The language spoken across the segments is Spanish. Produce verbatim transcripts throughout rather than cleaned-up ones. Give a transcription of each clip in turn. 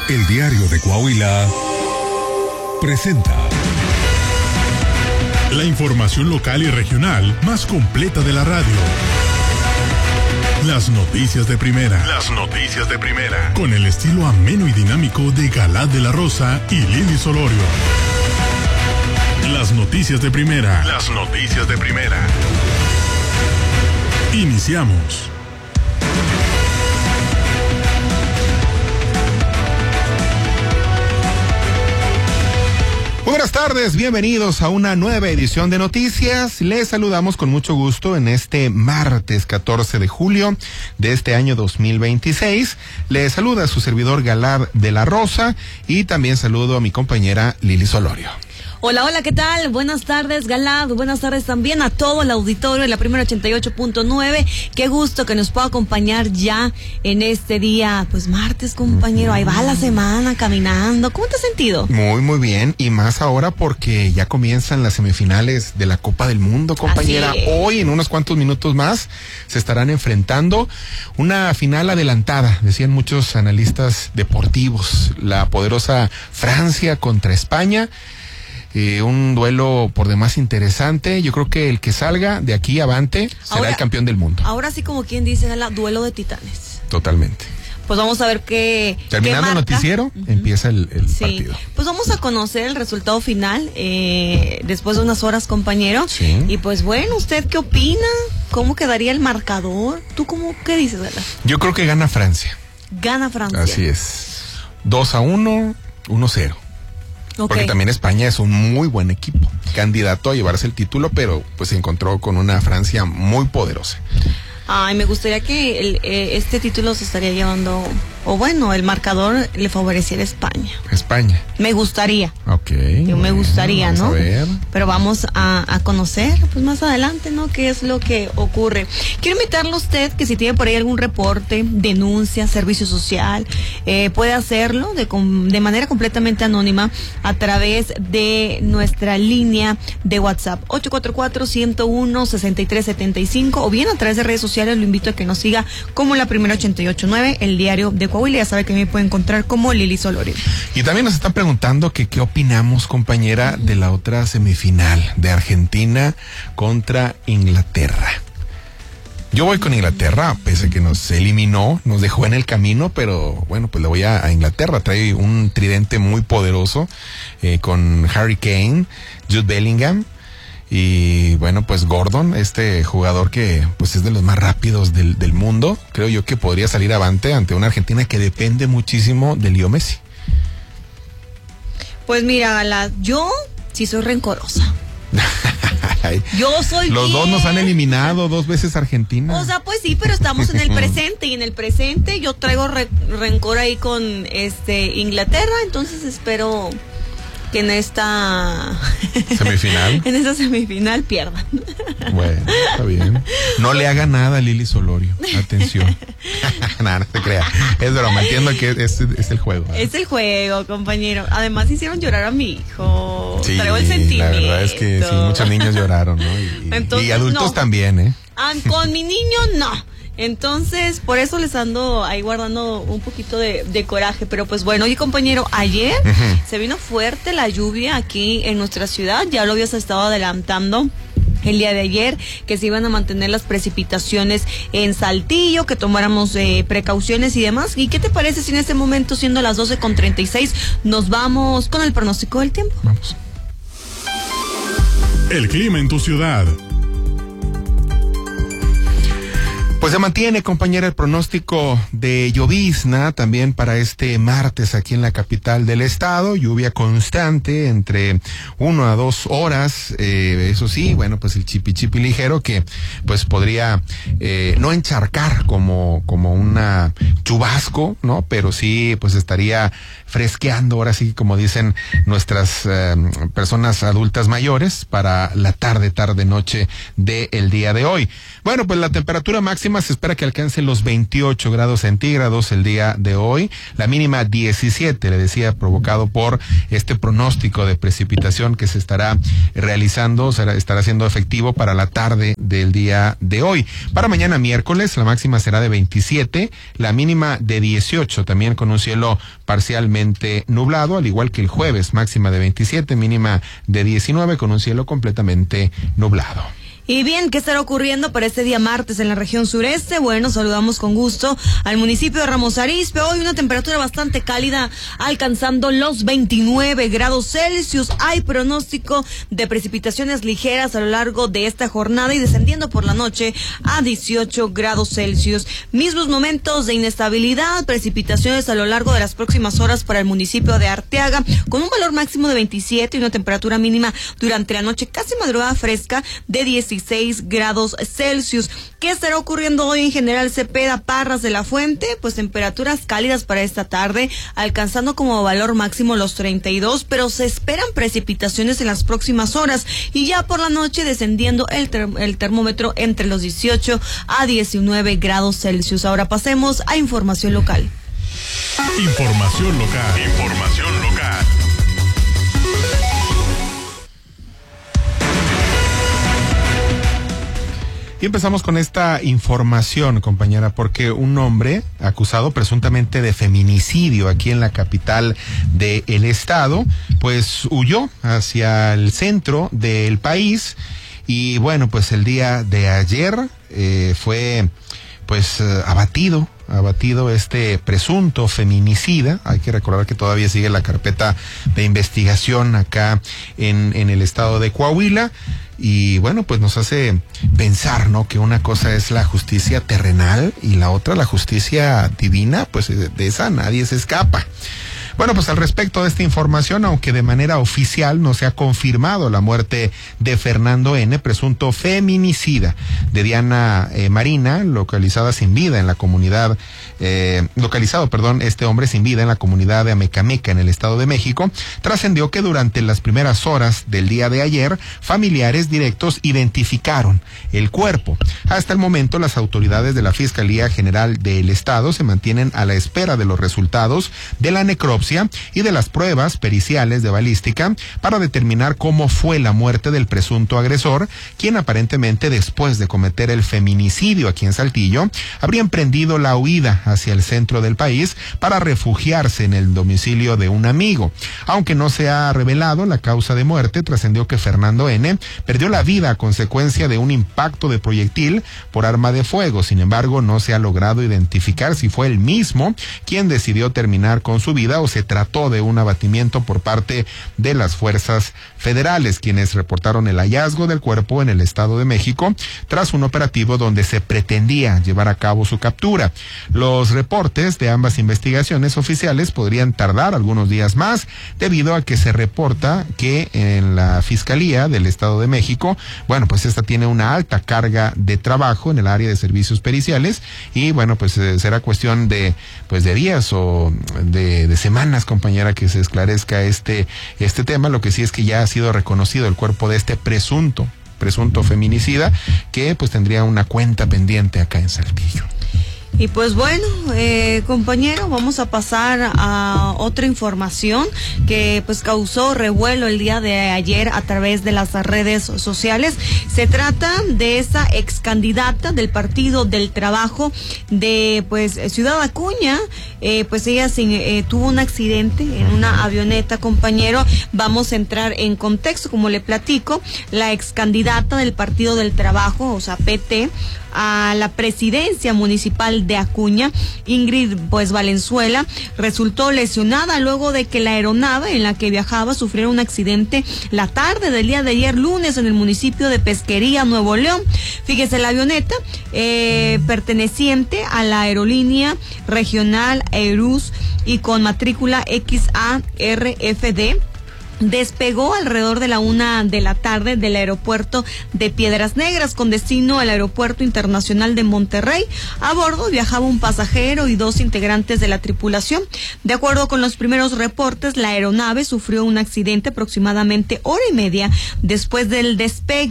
El Diario de Coahuila presenta la información local y regional más completa de la radio. Las noticias de primera. Las noticias de primera. Con el estilo ameno y dinámico de Galad de la Rosa y Lili Solorio. Las noticias de primera. Las noticias de primera. Iniciamos. Buenas tardes, bienvenidos a una nueva edición de Noticias. Les saludamos con mucho gusto en este martes catorce de julio de este año dos mil veintiséis. Les saluda su servidor Galad de la Rosa y también saludo a mi compañera Lili Solorio. Hola, hola, ¿qué tal? Buenas tardes, Galad. Buenas tardes también a todo el auditorio de la Primera ochenta y ocho punto nueve. Qué gusto que nos pueda acompañar ya en este día, pues martes, compañero. Ahí va la semana caminando. ¿Cómo te has sentido? Muy, muy bien. Y más ahora porque ya comienzan las semifinales de la Copa del Mundo, compañera. Hoy, en unos cuantos minutos más, se estarán enfrentando una final adelantada, decían muchos analistas deportivos. La poderosa Francia contra España. Eh, un duelo por demás interesante. Yo creo que el que salga de aquí avante será ahora, el campeón del mundo. Ahora sí, como quien dice, el duelo de titanes. Totalmente. Pues vamos a ver qué. Terminando qué el noticiero, uh-huh. empieza el, el sí. partido. Pues vamos a conocer el resultado final eh, después de unas horas, compañero. Sí. Y pues bueno, ¿usted qué opina? ¿Cómo quedaría el marcador? ¿Tú cómo qué dices, verdad? Yo creo que gana Francia. Gana Francia. Así es. dos a uno, uno cero. Okay. Porque también España es un muy buen equipo, candidato a llevarse el título, pero pues se encontró con una Francia muy poderosa. Ay, me gustaría que el, eh, este título se estaría llevando, o bueno, el marcador le favoreciera a España. España. Me gustaría. Ok. Yo me gustaría, vamos ¿no? A ver. Pero vamos a, a conocer, pues más adelante, ¿no? ¿Qué es lo que ocurre? Quiero invitarle a usted que si tiene por ahí algún reporte, denuncia, servicio social, eh, puede hacerlo de, de manera completamente anónima a través de nuestra línea de WhatsApp, ocho cuatro cuatro, uno cero uno, seis tres siete cinco, o bien a través de redes sociales. Lo invito a que nos siga como la Primera ochenta y ocho punto nueve, el Diario de Coahuila. Ya sabe que me puede encontrar como Lili Solorio. Y también nos están preguntando que qué opinamos, compañera, de la otra semifinal de Argentina contra Inglaterra. Yo voy con Inglaterra, pese a que nos eliminó, nos dejó en el camino, pero bueno, pues le voy a, a Inglaterra. Trae un tridente muy poderoso eh, con Harry Kane, Jude Bellingham. Y bueno, pues Gordon, este jugador que pues es de los más rápidos del, del mundo, creo yo que podría salir avante ante una Argentina que depende muchísimo de Leo Messi. Pues mira, la, yo sí soy rencorosa. Yo soy Los bien. dos nos han eliminado dos veces Argentina. O sea, pues sí, pero estamos en el presente y en el presente yo traigo re, rencor ahí con este Inglaterra, entonces espero que en esta semifinal en esta semifinal pierdan. Bueno, está bien. No le haga nada a Lili Solorio. Atención. Nada, no se crea. Es broma, entiendo que es, es el juego. ¿eh? Es el juego, compañero. Además hicieron llorar a mi hijo. Sí, traigo el sentimiento. La verdad es que sí, muchos niños lloraron, ¿no? Y, Entonces, y adultos no. también, ¿eh? Ah, con mi niño no. Entonces, por eso les ando ahí guardando un poquito de, de coraje. Pero pues bueno, oye, compañero, ayer uh-huh. se vino fuerte la lluvia aquí en nuestra ciudad. Ya lo habías estado adelantando el día de ayer, que se iban a mantener las precipitaciones en Saltillo, que tomáramos eh, precauciones y demás. ¿Y qué te parece si en este momento, siendo las doce con treinta y seis, nos vamos con el pronóstico del tiempo? Vamos. El clima en tu ciudad. Pues se mantiene, compañera, el pronóstico de llovizna también para este martes aquí en la capital del estado. Lluvia constante entre uno a dos horas. Eh, eso sí, bueno, pues el chipi chipi ligero que pues podría eh, no encharcar como, como una chubasco, ¿no? Pero sí, pues estaría fresqueando, ahora sí, como dicen nuestras eh, personas adultas mayores, para la tarde, tarde, noche del día de hoy. Bueno, pues la temperatura máxima máxima se espera que alcance los veintiocho grados centígrados el día de hoy. La mínima diecisiete, le decía, provocado por este pronóstico de precipitación que se estará realizando, será, estará siendo efectivo para la tarde del día de hoy. Para mañana miércoles, la máxima será de veintisiete, la mínima de dieciocho, también con un cielo parcialmente nublado, al igual que el jueves, máxima de veintisiete, mínima de diecinueve, con un cielo completamente nublado. Y bien, ¿qué estará ocurriendo para este día martes en la región sureste? Bueno, saludamos con gusto al municipio de Ramos Arizpe. Hoy una temperatura bastante cálida, alcanzando los veintinueve grados Celsius. Hay pronóstico de precipitaciones ligeras a lo largo de esta jornada y descendiendo por la noche a dieciocho grados Celsius. Mismos momentos de inestabilidad, precipitaciones a lo largo de las próximas horas para el municipio de Arteaga, con un valor máximo de veintisiete y una temperatura mínima durante la noche, casi madrugada fresca, de dieciséis grados Celsius. ¿Qué estará ocurriendo hoy en General Cepeda, Parras de la Fuente? Pues temperaturas cálidas para esta tarde, alcanzando como valor máximo los treinta y dos, pero se esperan precipitaciones en las próximas horas y ya por la noche descendiendo el, ter- el termómetro entre los dieciocho a diecinueve grados Celsius. Ahora pasemos a información local. Información local. Información local. Y empezamos con esta información, compañera, porque un hombre acusado presuntamente de feminicidio aquí en la capital del estado, pues huyó hacia el centro del país y bueno, pues el día de ayer eh, fue pues eh, abatido. abatido este presunto feminicida. Hay que recordar que todavía sigue la carpeta de investigación acá en, en el estado de Coahuila. Y bueno, pues nos hace pensar, ¿no? Que una cosa es la justicia terrenal y la otra la justicia divina, pues de esa nadie se escapa. Bueno, pues al respecto de esta información, aunque de manera oficial no se ha confirmado la muerte de Fernando N., presunto feminicida de Diana eh, Marina, localizada sin vida en la comunidad, eh, localizado, perdón, este hombre sin vida en la comunidad de Amecameca, en el Estado de México, trascendió que durante las primeras horas del día de ayer, familiares directos identificaron el cuerpo. Hasta el momento, las autoridades de la Fiscalía General del Estado se mantienen a la espera de los resultados de la necropsia y de las pruebas periciales de balística para determinar cómo fue la muerte del presunto agresor, quien aparentemente después de cometer el feminicidio aquí en Saltillo, habría emprendido la huida hacia el centro del país para refugiarse en el domicilio de un amigo. Aunque no se ha revelado la causa de muerte, trascendió que Fernando N. perdió la vida a consecuencia de un impacto de proyectil por arma de fuego. Sin embargo, no se ha logrado identificar si fue él mismo quien decidió terminar con su vida o se trató de un abatimiento por parte de las fuerzas federales, quienes reportaron el hallazgo del cuerpo en el Estado de México tras un operativo donde se pretendía llevar a cabo su captura. Los reportes de ambas investigaciones oficiales podrían tardar algunos días más debido a que se reporta que en la Fiscalía del Estado de México, bueno, pues esta tiene una alta carga de trabajo en el área de servicios periciales y bueno, pues eh, será cuestión de pues de días o de, de semanas, compañera, que se esclarezca este este tema. Lo que sí es que ya ha sido reconocido el cuerpo de este presunto presunto feminicida que pues tendría una cuenta pendiente acá en Saltillo. Y pues bueno, eh, compañero, vamos a pasar a otra información que pues causó revuelo el día de ayer a través de las redes sociales. Se trata de esa ex candidata del Partido del Trabajo de pues Ciudad Acuña. Eh, pues ella sin, eh, tuvo un accidente en una avioneta, compañero. Vamos a entrar en contexto, como le platico. La ex candidata del Partido del Trabajo, o sea, P T, a la presidencia municipal de Acuña, Ingrid pues Valenzuela, resultó lesionada luego de que la aeronave en la que viajaba sufriera un accidente la tarde del día de ayer lunes en el municipio de Pesquería, Nuevo León. Fíjese, la avioneta eh, perteneciente a la aerolínea regional Aerus y con matrícula X A R F D despegó alrededor de la una de la tarde del aeropuerto de Piedras Negras con destino al aeropuerto internacional de Monterrey. A bordo viajaba un pasajero y dos integrantes de la tripulación. De acuerdo con los primeros reportes, la aeronave sufrió un accidente aproximadamente hora y media después del despegue,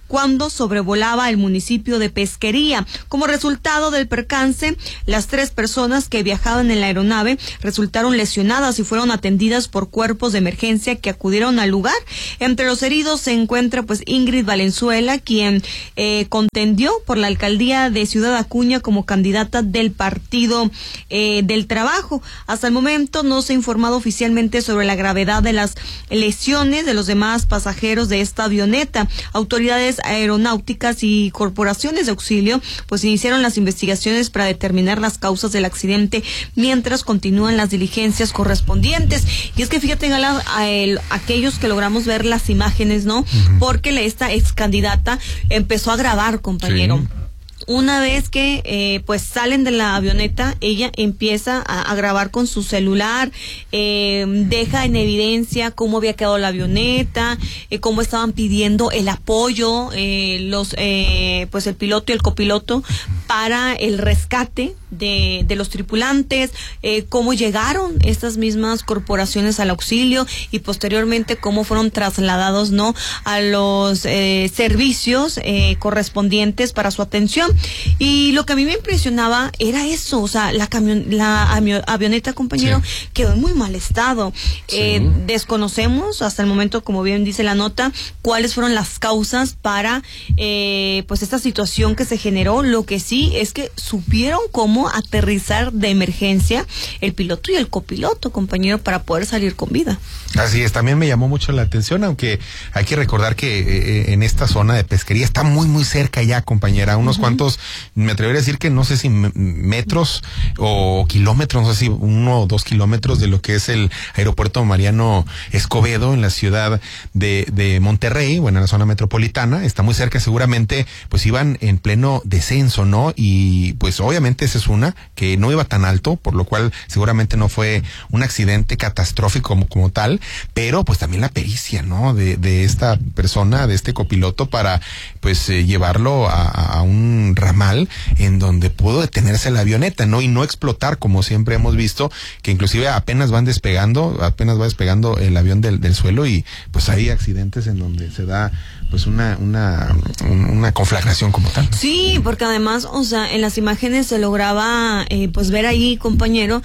cuando sobrevolaba el municipio de Pesquería. Como resultado del percance, las tres personas que viajaban en la aeronave resultaron lesionadas y fueron atendidas por cuerpos de emergencia que acudieron al lugar. Entre los heridos se encuentra pues Ingrid Valenzuela, quien eh, contendió por la alcaldía de Ciudad Acuña como candidata del Partido eh, del Trabajo. Hasta el momento no se ha informado oficialmente sobre la gravedad de las lesiones de los demás pasajeros de esta avioneta. Autoridades aeronáuticas y corporaciones de auxilio pues iniciaron las investigaciones para determinar las causas del accidente mientras continúan las diligencias correspondientes. Y es que fíjate, Gala, a el, aquellos que logramos ver las imágenes, ¿no? Uh-huh. Porque esta ex candidata empezó a grabar, compañero. Sí. Una vez que eh, pues salen de la avioneta, ella empieza a, a grabar con su celular, eh, deja en evidencia cómo había quedado la avioneta, eh, cómo estaban pidiendo el apoyo, eh, los eh, pues el piloto y el copiloto para el rescate de, de los tripulantes, eh, cómo llegaron estas mismas corporaciones al auxilio y posteriormente cómo fueron trasladados, ¿no?, a los eh, servicios eh, correspondientes para su atención. Y lo que a mí me impresionaba era eso, o sea, la camión, la avioneta, compañero, sí, quedó en muy mal estado. Sí. Eh, desconocemos hasta el momento, como bien dice la nota, cuáles fueron las causas para eh, pues esta situación que se generó. Lo que sí es que supieron cómo aterrizar de emergencia el piloto y el copiloto, compañero, para poder salir con vida. Así es, también me llamó mucho la atención, aunque hay que recordar que eh, en esta zona de Pesquería está muy muy cerca ya, compañera, unos uh-huh. cuantos, me atrevería a decir que no sé si metros o kilómetros, no sé si uno o dos kilómetros de lo que es el aeropuerto Mariano Escobedo en la ciudad de, de Monterrey, bueno, en la zona metropolitana, está muy cerca, seguramente pues iban en pleno descenso, ¿no? Y pues obviamente esa es una, que no iba tan alto, por lo cual seguramente no fue un accidente catastrófico como, como tal, pero pues también la pericia, ¿no?, de, de esta persona, de este copiloto para pues eh, llevarlo a, a un ramal en donde pudo detenerse la avioneta, ¿no?, y no explotar como siempre hemos visto, que inclusive apenas van despegando, apenas va despegando el avión del, del suelo y pues hay accidentes en donde se da pues una una una conflagración como tal. Sí, porque además, o sea, en las imágenes se lograba eh, pues ver ahí, compañero,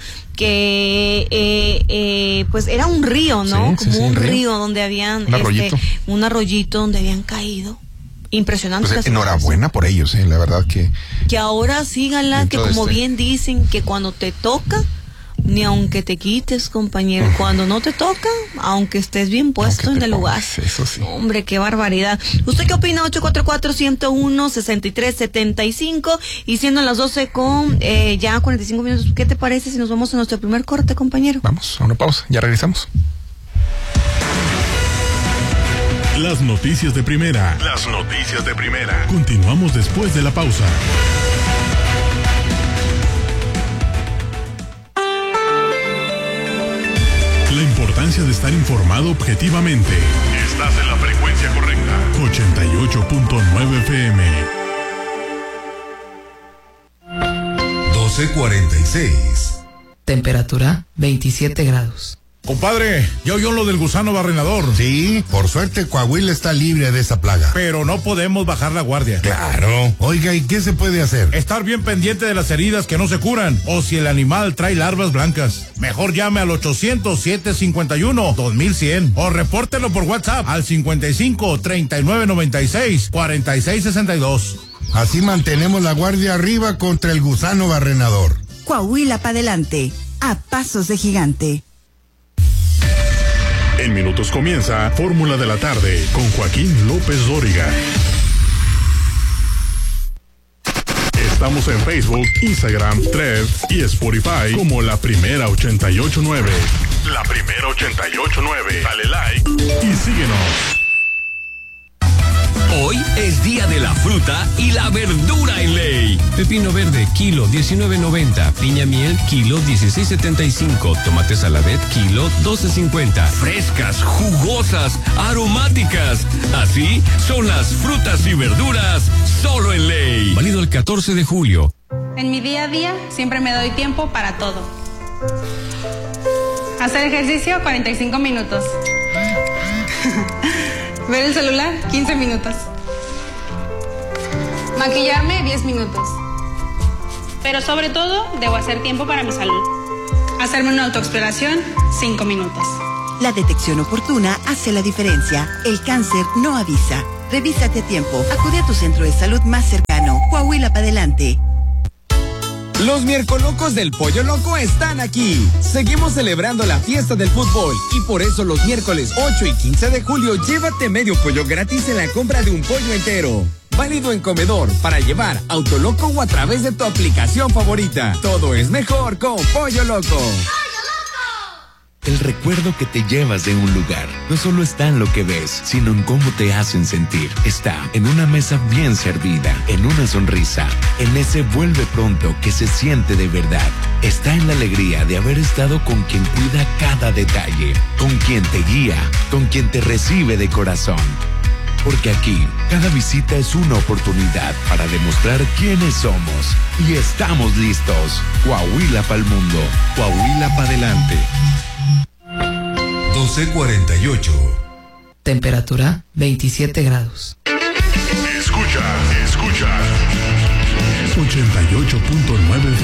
que eh, eh, pues era un río, ¿no? Sí, como sí, sí, un río. río donde habían un arroyito. Este, un arroyito donde habían caído. Impresionante. Pues enhorabuena por ellos, eh, la verdad que que ahora síganla, que como este... bien dicen, que cuando te toca, ni aunque te quites, compañero, uh-huh. cuando no te toca, aunque estés bien puesto en el lugar. Eso sí. Hombre, qué barbaridad. ¿Usted qué opina? ocho cuatro cuatro, uno cero uno, seis tres siete cinco y siendo las doce con eh, ya cuarenta y cinco minutos, ¿qué te parece si nos vamos a nuestro primer corte, compañero? Vamos a una pausa, ya regresamos. Las noticias de primera. Las noticias de primera. Continuamos después de la pausa. La importancia de estar informado objetivamente. Estás en la frecuencia correcta. ochenta y ocho punto nueve F M. doce cuarenta y seis. Temperatura veintisiete grados. Compadre, ¿ya oyó lo del gusano barrenador? Sí, por suerte Coahuila está libre de esa plaga. Pero no podemos bajar la guardia. Claro. Oiga, ¿y qué se puede hacer? Estar bien pendiente de las heridas que no se curan, o si el animal trae larvas blancas. Mejor llame al ochocientos, siete cincuenta y uno, dos mil cien o repórtelo por WhatsApp al cincuenta y cinco, treinta y nueve noventa y seis, cuarenta y seis sesenta y dos. Así mantenemos la guardia arriba contra el gusano barrenador. Coahuila para adelante, a pasos de gigante. En minutos comienza Fórmula de la Tarde con Joaquín López Dóriga. Estamos en Facebook, Instagram, Threads y Spotify como La Primera ochenta y ocho nueve. La Primera ochenta y ocho nueve. Dale like y síguenos. Hoy es día de la fruta y la verdura en Ley. Pepino verde, kilo diecinueve noventa. Piña miel, kilo dieciséis setenta y cinco. Tomate saladet, kilo doce cincuenta. Frescas, jugosas, aromáticas. Así son las frutas y verduras solo en Ley. Válido el catorce de julio. En mi día a día siempre me doy tiempo para todo. Hacer ejercicio, cuarenta y cinco minutos. Ver el celular, quince minutos. Maquillarme diez minutos. Pero sobre todo, debo hacer tiempo para mi salud. Hacerme una autoexploración, cinco minutos. La detección oportuna hace la diferencia. El cáncer no avisa. Revísate a tiempo. Acude a tu centro de salud más cercano. Coahuila para adelante. Los miércolocos del Pollo Loco están aquí. Seguimos celebrando la fiesta del fútbol y por eso los miércoles ocho y quince de julio llévate medio pollo gratis en la compra de un pollo entero. Válido en comedor, para llevar, Autoloco o a través de tu aplicación favorita. Todo es mejor con Pollo Loco. El recuerdo que te llevas de un lugar no solo está en lo que ves, sino en cómo te hacen sentir. Está en una mesa bien servida, en una sonrisa, en ese vuelve pronto que se siente de verdad. Está en la alegría de haber estado con quien cuida cada detalle, con quien te guía, con quien te recibe de corazón. Porque aquí, cada visita es una oportunidad para demostrar quiénes somos. Y estamos listos. Coahuila pa'l mundo. Coahuila pa' adelante. doce cuarenta y ocho. Temperatura veintisiete grados. Escucha, escucha. ochenta y ocho punto nueve